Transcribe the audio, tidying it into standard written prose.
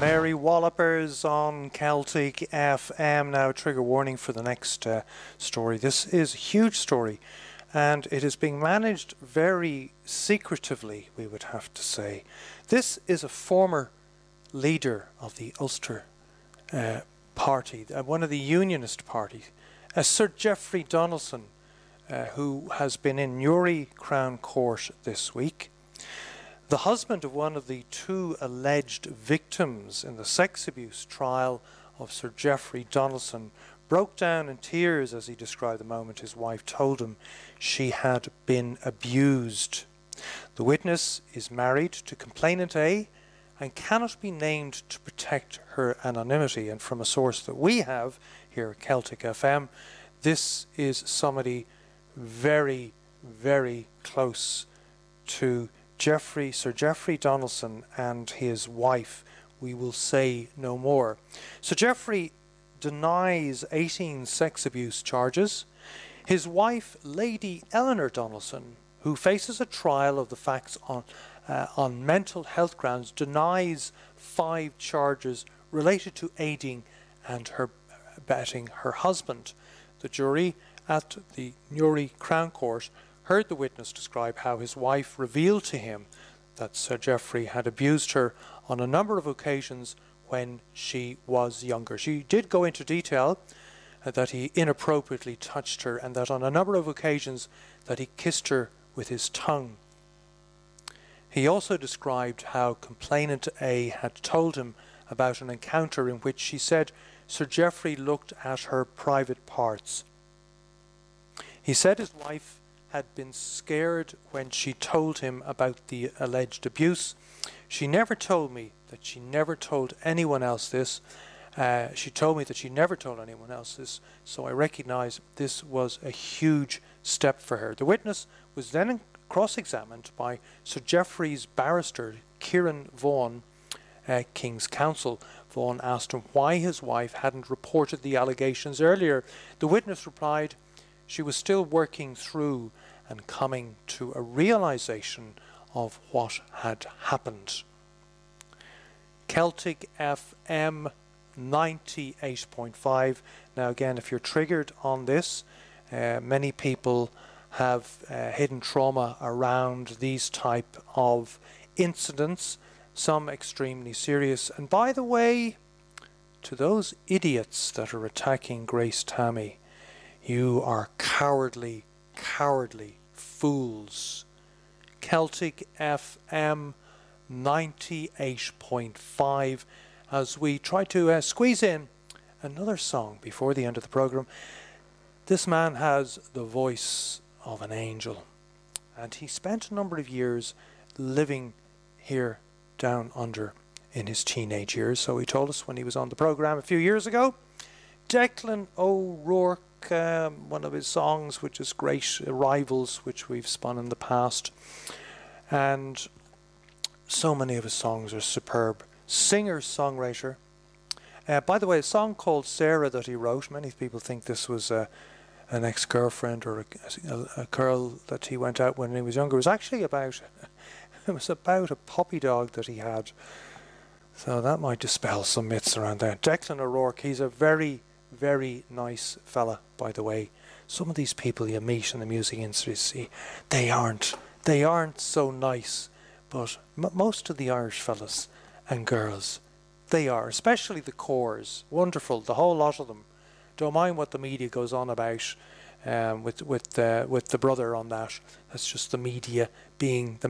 Mary Wallopers on Celtic FM. Now, trigger warning for the next story. This is a huge story, and it is being managed very secretively, we would have to say. This is a former leader of the Ulster Party, one of the Unionist parties, Sir Geoffrey Donaldson, who has been in Newry Crown Court this week. The husband of one of the two alleged victims in the sex abuse trial of Sir Geoffrey Donaldson broke down in tears as he described the moment his wife told him she had been abused. The witness is married to complainant A and cannot be named to protect her anonymity. And from a source that we have here at Celtic FM, this is somebody very, very close to Sir Geoffrey Donaldson and his wife. We will say no more. Sir Geoffrey denies 18 sex abuse charges. His wife, Lady Eleanor Donaldson, who faces a trial of the facts on mental health grounds, denies 5 charges related to aiding and abetting her husband. The jury at the Newry Crown Court heard the witness describe how his wife revealed to him that Sir Geoffrey had abused her on a number of occasions when she was younger. She did go into detail that he inappropriately touched her and that on a number of occasions that he kissed her with his tongue. He also described how complainant A had told him about an encounter in which she said Sir Geoffrey looked at her private parts. He said his wife had been scared when she told him about the alleged abuse. She never told me that she never told anyone else this. She told me that she never told anyone else this, so I recognise this was a huge step for her. The witness was then cross-examined by Sir Geoffrey's barrister, Kieran Vaughan, King's Counsel. Vaughan asked him why his wife hadn't reported the allegations earlier. The witness replied she was still working through and coming to a realization of what had happened. Celtic FM 98.5. Now again, if you're triggered on this, many people have hidden trauma around these type of incidents, some extremely serious. And by the way, to those idiots that are attacking Grace Tammy, you are cowardly, cowardly fools. Celtic FM 98.5 as we try to squeeze in another song before the end of the program. This man has the voice of an angel, and he spent a number of years living here down under in his teenage years, so he told us when he was on the program a few years ago. Declan O'Rourke, one of his songs, which is great, Rivals, which we've spun in the past, and so many of his songs are superb. Singer-songwriter. By the way, a song called Sarah that he wrote, many people think this was an ex-girlfriend or a girl that he went out when he was younger. It was actually about a puppy dog that he had, so that might dispel some myths around that. Declan O'Rourke, he's a very, very nice fella, by the way. Some of these people you meet in the music industry, they aren't so nice, but most of the Irish fellas and girls, they are, especially the cores. Wonderful, the whole lot of them. Don't mind what the media goes on about with the brother on that. That's just the media being the